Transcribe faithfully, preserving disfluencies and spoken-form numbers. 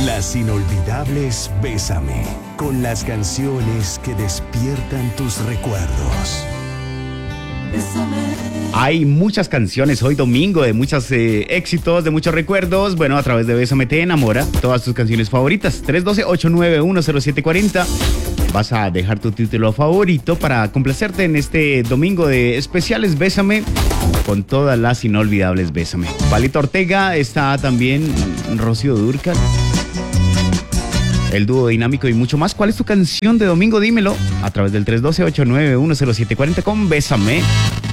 Las inolvidables Bésame, con las canciones que despiertan tus recuerdos. Hay muchas canciones hoy domingo de muchos eh, éxitos, de muchos recuerdos. Bueno, a través de Bésame te enamora todas tus canciones favoritas. tres uno dos, ocho nueve uno, cero siete cuatro cero. Vas a dejar tu título favorito para complacerte en este domingo de especiales Bésame con todas las inolvidables Bésame. Palito Ortega, está también Rocío Dúrcal, el dúo dinámico y mucho más. ¿Cuál es tu canción de domingo? Dímelo a través del tres uno dos, ocho nueve uno, cero siete cuatro cero con Bésame.